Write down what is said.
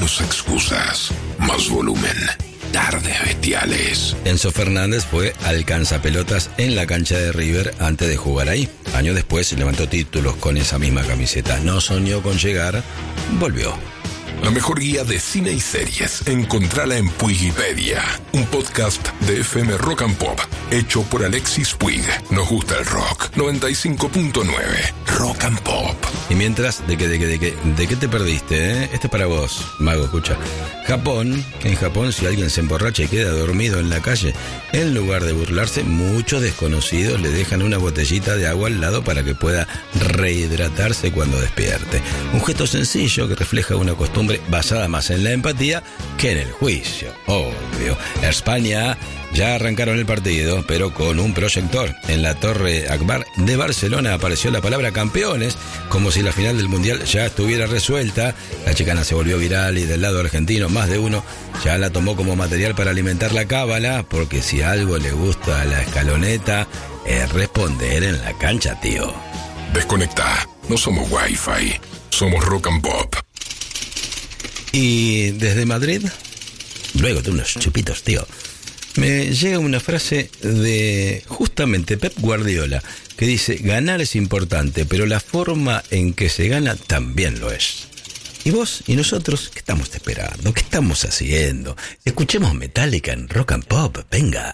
Menos excusas, más volumen. Tardes bestiales. Enzo Fernández fue alcanzapelotas en la cancha de River antes de jugar ahí. Años después levantó títulos con esa misma camiseta. No soñó con llegar, volvió. La mejor guía de cine y series, encontrala en Puigipedia, un podcast de FM Rock and Pop, hecho por Alexis Puig. Nos gusta el rock. 95.9 Rock and Pop. Y mientras, ¿de qué te perdiste? Este es para vos, mago, escucha. En Japón, si alguien se emborracha y queda dormido en la calle, en lugar de burlarse, muchos desconocidos le dejan una botellita de agua al lado para que pueda rehidratarse cuando despierte. Un gesto sencillo que refleja una costumbre basada más en la empatía que en el juicio, obvio. España ya arrancaron el partido, pero con un proyector. En la Torre Akbar de Barcelona apareció la palabra campeones, como si la final del Mundial ya estuviera resuelta. La chicana se volvió viral y del lado argentino más de uno ya la tomó como material para alimentar la cábala, porque si algo le gusta a la escaloneta es responder en la cancha, tío. Desconecta, no somos Wi-Fi, somos Rock and Pop. Y desde Madrid, luego de unos chupitos, tío, me llega una frase de justamente Pep Guardiola que dice: ganar es importante, pero la forma en que se gana también lo es. ¿Y vos y nosotros qué estamos esperando? ¿Qué estamos haciendo? Escuchemos Metallica en Rock and Pop, venga.